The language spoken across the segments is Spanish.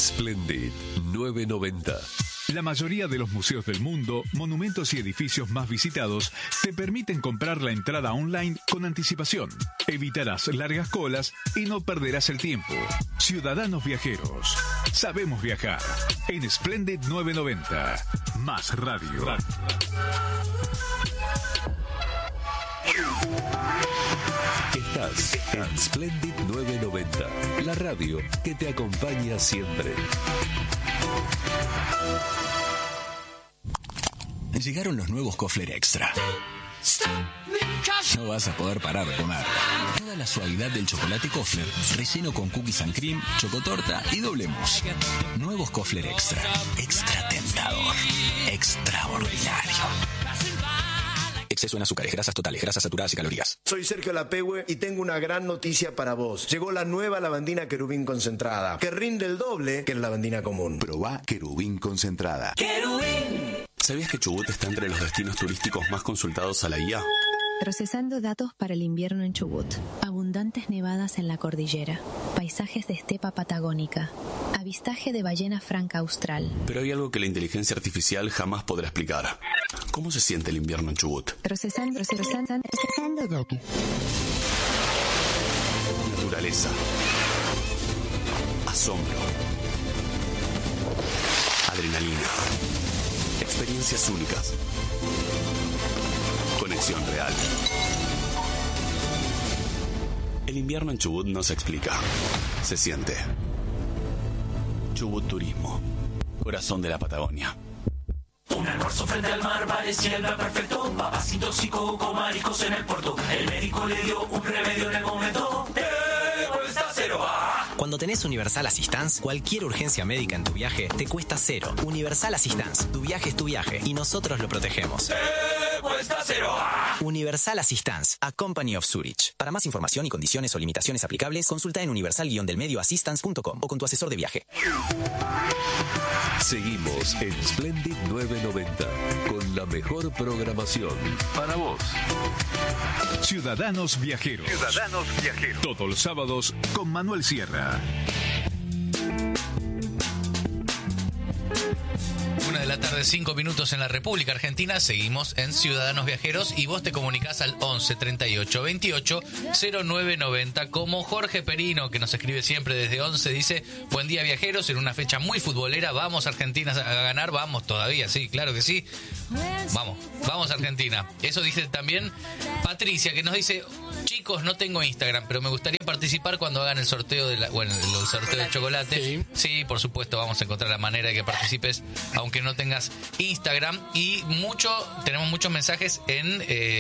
Splendid 990. La mayoría de los museos del mundo, monumentos y edificios más visitados te permiten comprar la entrada online con anticipación. Evitarás largas colas y no perderás el tiempo. Ciudadanos viajeros, sabemos viajar. En Splendid 990. Más radio. Estás en Splendid 990, la radio que te acompaña siempre. Llegaron los nuevos Kofler Extra. No vas a poder parar de comer. Toda la suavidad del chocolate Kofler, relleno con cookies and cream, chocotorta y doble mousse. Nuevos Kofler Extra. Extra tentador. Extraordinario. Exceso en azúcares, grasas totales, grasas saturadas y calorías. Soy Sergio Lapehue y tengo una gran noticia para vos. Llegó la nueva lavandina Querubín concentrada, que rinde el doble que la lavandina común. Probá Querubín concentrada. ¡Querubín! ¿Sabías que Chubut está entre los destinos turísticos más consultados a la guía? Procesando datos para el invierno en Chubut. Abundantes nevadas en la cordillera. Paisajes de estepa patagónica. Avistaje de ballena franca austral. Pero hay algo que la inteligencia artificial jamás podrá explicar. ¿Cómo se siente el invierno en Chubut? Procesando datos. Naturaleza. Asombro. Adrenalina. Experiencias únicas. Conexión real. El invierno en Chubut no se explica. Se siente. Chubut Turismo. Corazón de la Patagonia. Un almuerzo frente al mar parecía el plan perfecto. Papacitos y coco, mariscos en el puerto. El médico le dio un remedio en el momento. Cuesta cero. Cuando tenés Universal Assistance, cualquier urgencia médica en tu viaje te cuesta cero. Universal Assistance, tu viaje es tu viaje y nosotros lo protegemos. Cuesta cero. Universal Assistance, a Company of Zurich. Para más información y condiciones o limitaciones aplicables, consulta en universal-delmedioassistance.com o con tu asesor de viaje. Seguimos en Splendid 990 con la mejor programación para vos. Ciudadanos viajeros. Ciudadanos viajeros. Todos los sábados con Manuel Sierra. 1:05 p.m. en la República Argentina. Seguimos en Ciudadanos Viajeros y vos te comunicás al 11 38 28 09 90 como Jorge Perino, que nos escribe siempre desde 11. Dice: buen día viajeros, en una fecha muy futbolera. Vamos Argentina a ganar. Vamos todavía, sí, claro que sí. Vamos Argentina. Eso dice también Patricia, que nos dice: chicos, no tengo Instagram, pero me gustaría participar cuando hagan el sorteo el sorteo del chocolate. Sí, por supuesto, vamos a encontrar la manera de que participes, aunque no tengas Instagram. Y tenemos muchos mensajes en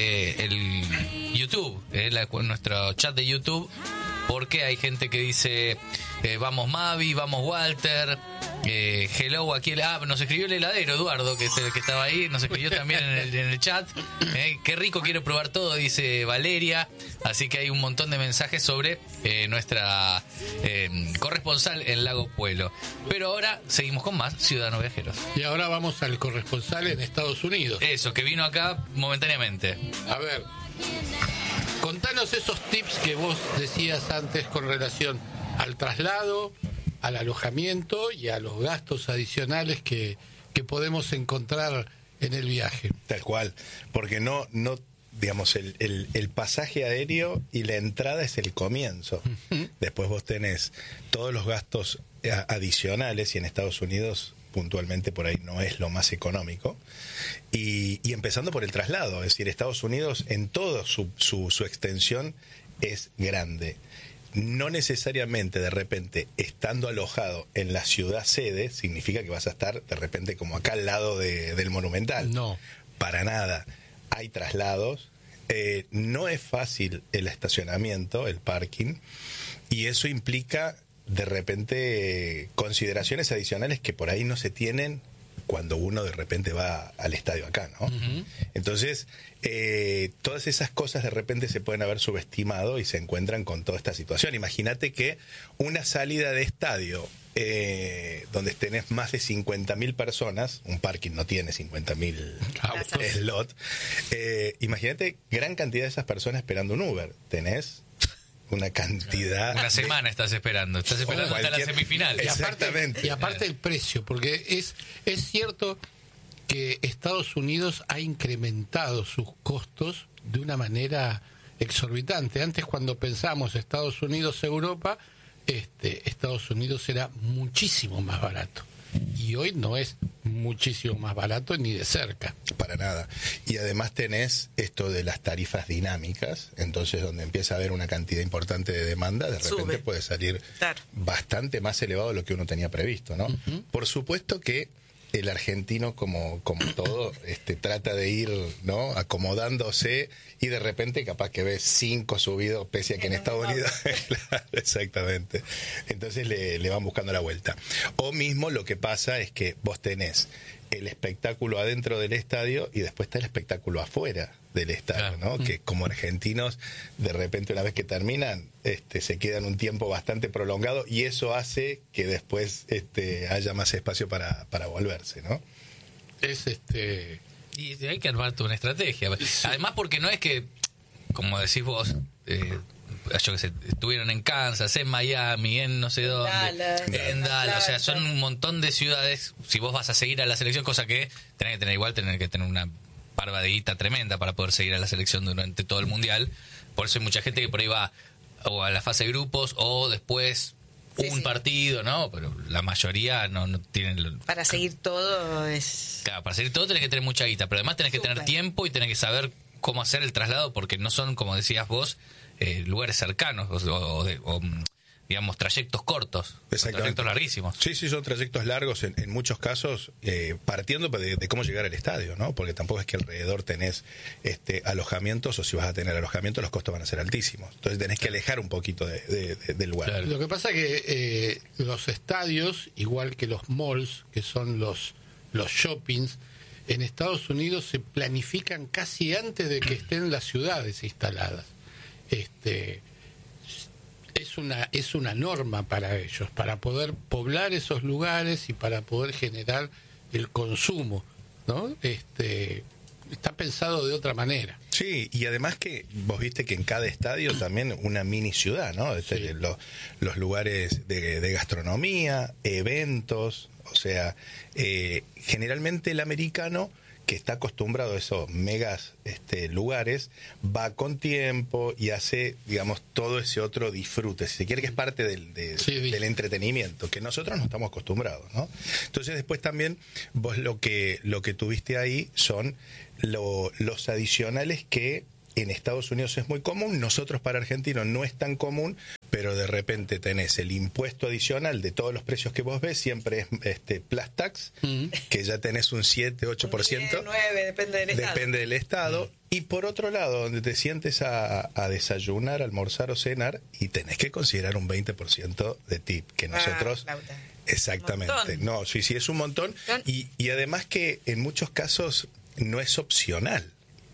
el YouTube, nuestro chat de YouTube, porque hay gente que dice: vamos Mavi, vamos Walter, hello, aquí nos escribió el heladero Eduardo, que es el que estaba ahí, nos escribió también en el chat. Qué rico, quiero probar todo, dice Valeria. Así que hay un montón de mensajes sobre nuestra corresponsal en Lago Puelo. Pero ahora seguimos con más Ciudadanos Viajeros. Y ahora vamos al corresponsal en Estados Unidos. Eso, que vino acá momentáneamente. A ver, contanos esos tips que vos decías antes con relación al traslado, al alojamiento y a los gastos adicionales que podemos encontrar en el viaje. Tal cual, porque no digamos, el pasaje aéreo y la entrada es el comienzo. Después vos tenés todos los gastos adicionales, y en Estados Unidos puntualmente por ahí no es lo más económico, y empezando por el traslado, es decir, Estados Unidos en toda su extensión es grande. No necesariamente de repente estando alojado en la ciudad sede significa que vas a estar de repente como acá al lado del Monumental. No. Para nada. Hay traslados, no es fácil el estacionamiento, el parking, y eso implica de repente consideraciones adicionales que por ahí no se tienen cuando uno de repente va al estadio acá, ¿no? Uh-huh. Entonces, todas esas cosas de repente se pueden haber subestimado y se encuentran con toda esta situación. Imagínate que una salida de estadio donde tenés más de 50.000 personas, un parking no tiene 50.000 slot, imagínate gran cantidad de esas personas esperando un Uber. Tenés una cantidad. Una semana estás esperando hasta la semifinal. Y aparte el precio, porque es cierto que Estados Unidos ha incrementado sus costos de una manera exorbitante. Antes, cuando pensamos Estados Unidos-Europa, Estados Unidos era muchísimo más barato. Y hoy no es muchísimo más barato ni de cerca. Para nada. Y además tenés esto de las tarifas dinámicas, entonces donde empieza a haber una cantidad importante de demanda, de repente puede salir bastante más elevado de lo que uno tenía previsto, ¿no? Por supuesto que el argentino, como todo, trata de ir, ¿no?, acomodándose, y de repente capaz que ves 5 subidos, pese a que en Estados Unidos... Claro, exactamente. Entonces le van buscando la vuelta. O mismo lo que pasa es que vos tenés el espectáculo adentro del estadio y después está el espectáculo afuera del estadio, ¿no? Que como argentinos, de repente una vez que terminan, se quedan un tiempo bastante prolongado, y eso hace que después haya más espacio para volverse, ¿no? Y hay que armar toda una estrategia. Además, porque no es que, como decís vos, yo que sé, estuvieron en Kansas, en Miami, en no sé dónde, en Dallas, o sea, son un montón de ciudades. Si vos vas a seguir a la selección, cosa que tenés que tener una parvadita tremenda para poder seguir a la selección durante todo el mundial. Por eso hay mucha gente que por ahí va o a la fase de grupos o después partido, ¿no? Pero la mayoría no tienen... Para seguir todo es... Claro, para seguir todo tenés que tener mucha guita, pero además tenés que tener tiempo y tenés que saber cómo hacer el traslado, porque no son, como decías vos, lugares cercanos o digamos, trayectos cortos, trayectos larguísimos. Sí, son trayectos largos en muchos casos, partiendo de cómo llegar al estadio, ¿no? Porque tampoco es que alrededor tenés alojamientos, o si vas a tener alojamientos los costos van a ser altísimos. Entonces tenés que alejar un poquito del lugar. Claro. Lo que pasa es que los estadios, igual que los malls, que son los shoppings, en Estados Unidos se planifican casi antes de que estén las ciudades instaladas. Es una norma para ellos, para poder poblar esos lugares y para poder generar el consumo, ¿no? Está pensado de otra manera. Sí, y además que vos viste que en cada estadio también una mini ciudad, ¿no? Los lugares de gastronomía, eventos, o sea, generalmente el americano, que está acostumbrado a esos megas lugares, va con tiempo y hace, digamos, todo ese otro disfrute, si se quiere, que es parte del entretenimiento, que nosotros no estamos acostumbrados, ¿no? Entonces después también vos lo que tuviste ahí son los adicionales que en Estados Unidos es muy común, nosotros para argentinos no es tan común, pero de repente tenés el impuesto adicional de todos los precios que vos ves, siempre es plus tax, que ya tenés un 7, 8%. 9, depende del estado. Y por otro lado, donde te sientes a desayunar, almorzar o cenar, y tenés que considerar un 20% de tip, que nosotros... Exactamente. No, sí, es un montón. Y además que en muchos casos no es opcional.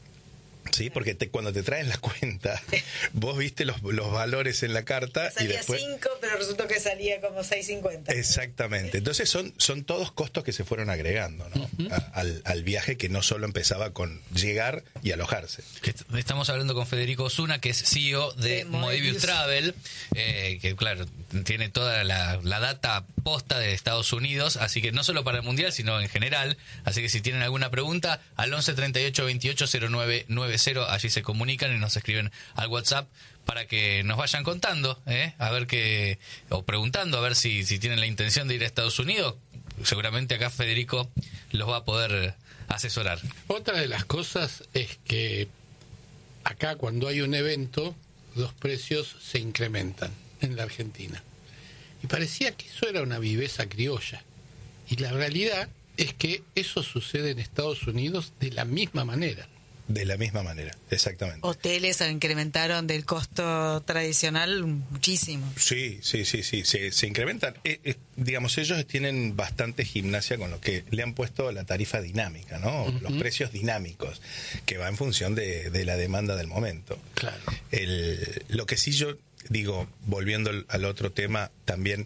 Sí, porque cuando te traen la cuenta, vos viste los valores en la carta salía y después 5, pero resultó que salía como 6.50. Exactamente. Entonces son todos costos que se fueron agregando, ¿no? al viaje, que no solo empezaba con llegar y alojarse. Estamos hablando con Federico Osuna, que es CEO de Moebius Travel, que claro, tiene toda la data posta de Estados Unidos, así que no solo para el Mundial, sino en general. Así que si tienen alguna pregunta, al 11 38 28 09 90, allí se comunican y nos escriben al WhatsApp para que nos vayan contando, a ver o preguntando a ver si tienen la intención de ir a Estados Unidos. Seguramente acá Federico los va a poder asesorar. Otra de las cosas es que acá, cuando hay un evento, los precios se incrementan en la Argentina. Y parecía que eso era una viveza criolla. Y la realidad es que eso sucede en Estados Unidos de la misma manera. De la misma manera, exactamente. Hoteles incrementaron del costo tradicional muchísimo. Sí, se incrementan. Digamos, ellos tienen bastante gimnasia con lo que le han puesto la tarifa dinámica, ¿no? Los precios dinámicos, que va en función de la demanda del momento. Claro. Lo que sí yo digo, volviendo al otro tema, también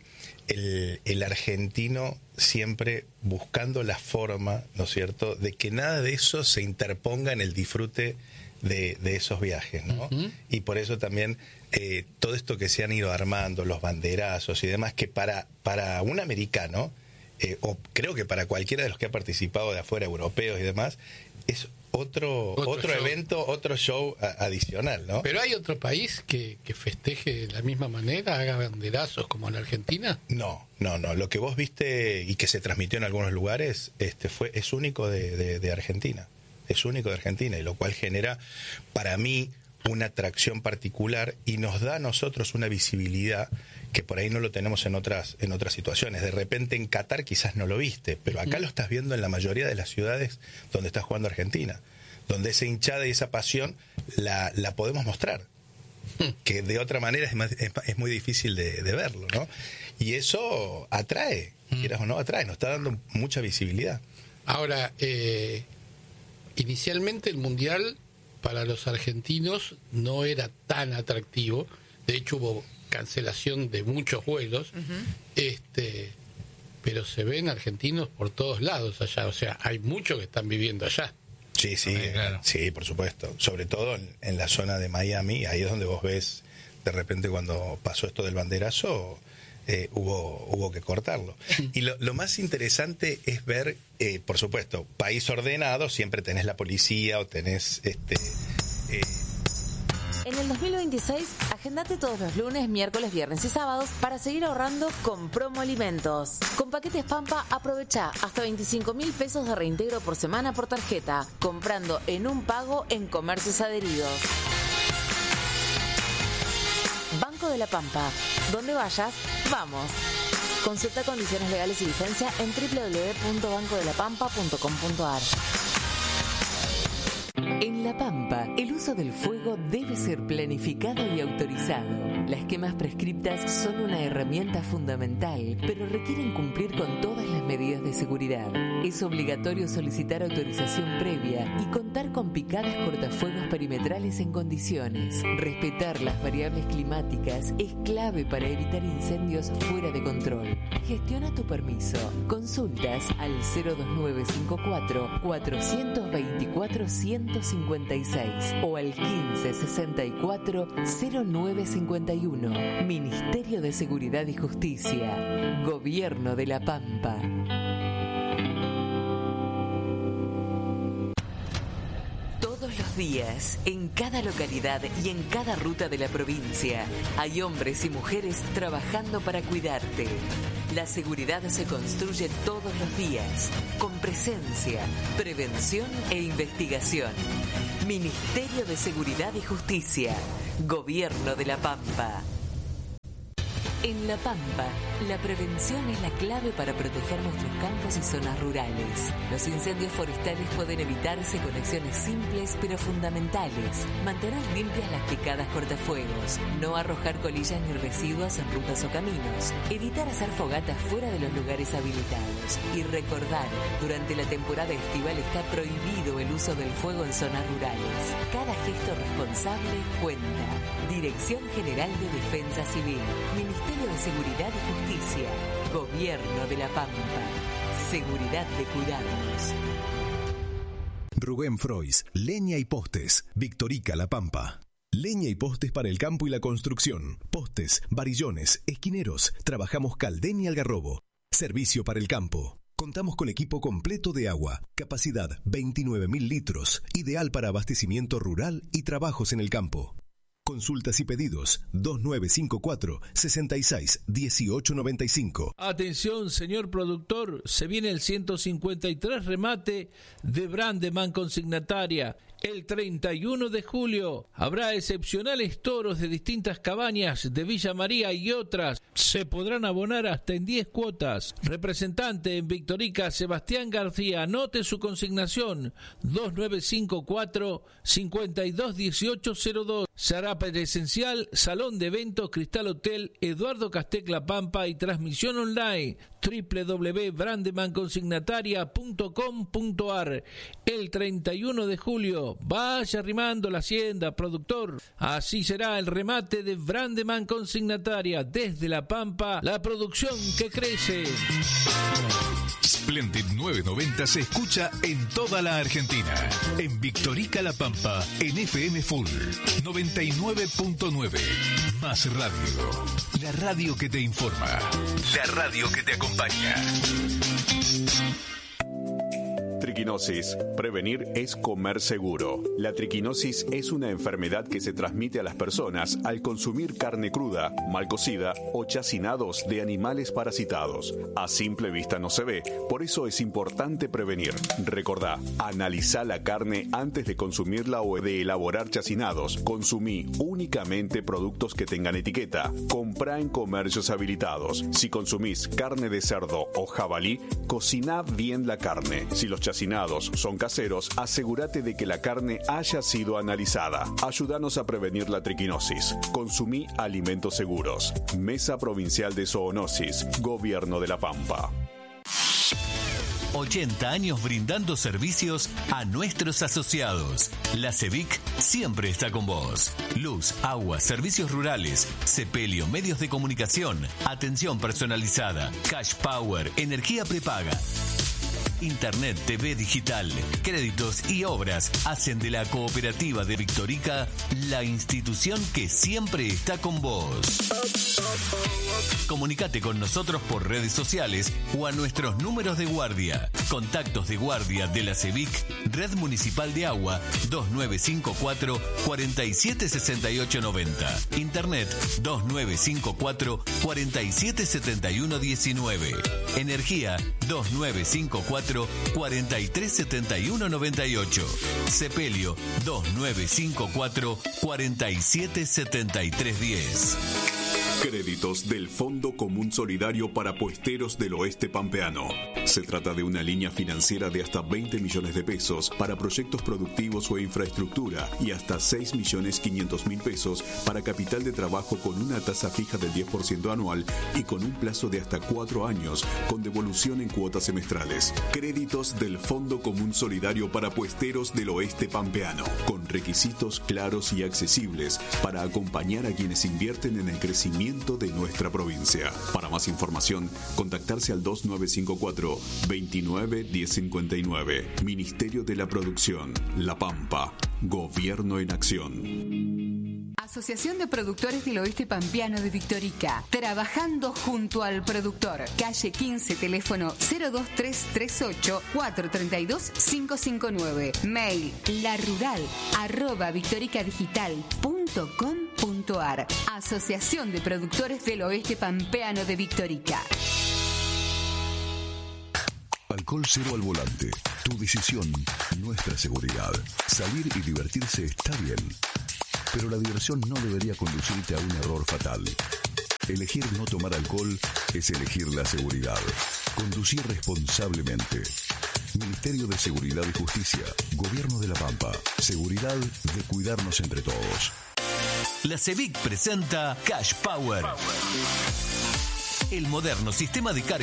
el argentino siempre buscando la forma, ¿no es cierto?, de que nada de eso se interponga en el disfrute de esos viajes, ¿no? Y por eso también todo esto que se han ido armando, los banderazos y demás, que para un americano, o creo que para cualquiera de los que ha participado de afuera, europeos y demás, es otro evento, otro show adicional, ¿no? ¿Pero hay otro país que festeje de la misma manera, haga banderazos como en Argentina? No. Lo que vos viste y que se transmitió en algunos lugares es único de Argentina. Es único de Argentina, y lo cual genera, para mí, una atracción particular y nos da a nosotros una visibilidad que por ahí no lo tenemos en otras situaciones. De repente en Qatar quizás no lo viste, pero acá lo estás viendo en la mayoría de las ciudades donde está jugando Argentina, donde esa hinchada y esa pasión la podemos mostrar, que de otra manera es muy difícil de verlo, ¿no? Y eso atrae, quieras o no, atrae, nos está dando mucha visibilidad. Ahora, inicialmente el Mundial para los argentinos no era tan atractivo, de hecho hubo cancelación de muchos vuelos, pero se ven argentinos por todos lados allá, o sea, hay muchos que están viviendo allá. Sí, claro. Sí, por supuesto, sobre todo en la zona de Miami, ahí es donde vos ves, de repente cuando pasó esto del banderazo, hubo que cortarlo. Y lo más interesante es ver, por supuesto, país ordenado, siempre tenés la policía o tenés En el 2026, agendate todos los lunes, miércoles, viernes y sábados para seguir ahorrando con Promo Alimentos. Con paquetes Pampa, aprovecha hasta 25.000 pesos de reintegro por semana por tarjeta, comprando en un pago en comercios adheridos. Banco de la Pampa. Donde vayas, vamos. Consulta condiciones legales y vigencia en www.bancodelapampa.com.ar. En La Pampa, el uso del fuego debe ser planificado y autorizado. Las quemas prescriptas son una herramienta fundamental, pero requieren cumplir con todas las medidas de seguridad. Es obligatorio solicitar autorización previa y contar con picadas cortafuegos perimetrales en condiciones. Respetar las variables climáticas es clave para evitar incendios fuera de control. Gestiona tu permiso. Consultas al 02954 424 156 o al 1564 0951. Ministerio de Seguridad y Justicia. Gobierno de La Pampa. Todos los días, en cada localidad y en cada ruta de la provincia, hay hombres y mujeres trabajando para cuidarte. La seguridad se construye todos los días, con presencia, prevención e investigación. Ministerio de Seguridad y Justicia. Gobierno de La Pampa. En La Pampa, la prevención es la clave para proteger nuestros campos y zonas rurales. Los incendios forestales pueden evitarse con acciones simples pero fundamentales. Mantener limpias las picadas cortafuegos, no arrojar colillas ni residuos en rutas o caminos, evitar hacer fogatas fuera de los lugares habilitados y recordar, durante la temporada estival está prohibido el uso del fuego en zonas rurales. Cada gesto responsable cuenta. Dirección General de Defensa Civil, Ministerio de Seguridad y Justicia, Gobierno de La Pampa. Seguridad de cuidarnos. Rubén Frois, Leña y Postes, Victorica La Pampa. Leña y postes para el campo y la construcción. Postes, varillones, esquineros. Trabajamos Caldén y Algarrobo. Servicio para el campo. Contamos con equipo completo de agua. Capacidad 29.000 litros. Ideal para abastecimiento rural y trabajos en el campo. Consultas y pedidos 2954 66 1895. Atención, señor productor, se viene el 153 remate de Brandeman Consignataria. El 31 de julio habrá excepcionales toros de distintas cabañas de Villa María y otras. Se podrán abonar hasta en 10 cuotas. Representante en Victorica, Sebastián García. Anote su consignación 2954 521802. Se hará presencial, Salón de Eventos, Cristal Hotel, Eduardo Castec La Pampa y transmisión online www.brandemanconsignataria.com.ar. El 31 de julio, vaya arrimando la hacienda, productor. Así será el remate de Brandeman Consignataria. Desde La Pampa, la producción que crece. Splendid 990 se escucha en toda la Argentina. En Victorica La Pampa, en FM Full 99.9. Más radio. La radio que te informa. La radio que te acompaña. Triquinosis. Prevenir es comer seguro. La triquinosis es una enfermedad que se transmite a las personas al consumir carne cruda, mal cocida o chacinados de animales parasitados. A simple vista no se ve, por eso es importante prevenir. Recordá, analizá la carne antes de consumirla o de elaborar chacinados. Consumí únicamente productos que tengan etiqueta. Comprá en comercios habilitados. Si consumís carne de cerdo o jabalí, cociná bien la carne. Si los chacinados son caseros, asegúrate de que la carne haya sido analizada. Ayúdanos a prevenir la triquinosis. Consumí alimentos seguros. Mesa Provincial de Zoonosis. Gobierno de La Pampa. 80 años brindando servicios a nuestros asociados. La CEVIC siempre está con vos. Luz, agua, servicios rurales, sepelio, medios de comunicación, atención personalizada, cash power, energía prepaga. Internet, TV digital, créditos y obras hacen de la Cooperativa de Victorica la institución que siempre está con vos. Comunicate con nosotros por redes sociales o a nuestros números de guardia. Contactos de guardia de la CEVIC, Red Municipal de Agua, 2954 476890. Internet 2954 477119. Energía 2954 437198. Sepelio 2954 477310. Créditos del Fondo Común Solidario para Puesteros del Oeste Pampeano. Se trata de una línea financiera de hasta 20 millones de pesos para proyectos productivos o infraestructura y hasta 6.500.000 pesos para capital de trabajo con una tasa fija del 10% anual y con un plazo de hasta 4 años con devolución en cuotas semestrales. Créditos del Fondo Común Solidario para Puesteros del Oeste Pampeano, con requisitos claros y accesibles para acompañar a quienes invierten en el crecimiento de nuestra provincia. Para más información, contactarse al 2954 29 1059. Ministerio de la Producción, La Pampa. Gobierno en acción. Asociación de Productores del Oeste Pampeano de Victorica. Trabajando junto al productor. Calle 15, teléfono 02338 432 559. Mail larural@victoricadigital.com.ar. Asociación de Productores del Oeste Pampeano de Victorica. Alcohol cero al volante. Tu decisión, nuestra seguridad. Salir y divertirse está bien, pero la diversión no debería conducirte a un error fatal. Elegir no tomar alcohol es elegir la seguridad. Conducir responsablemente. Ministerio de Seguridad y Justicia. Gobierno de La Pampa. Seguridad de cuidarnos entre todos. La CEVIC presenta Cash Power. El moderno sistema de carga